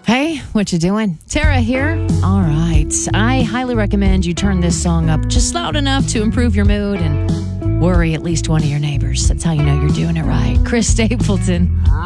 Hey, what you doing? Tara here. All right. I highly recommend you turn this song up just loud enough to improve your mood and worry at least one of your neighbors. That's how you know you're doing it right. Chris Stapleton.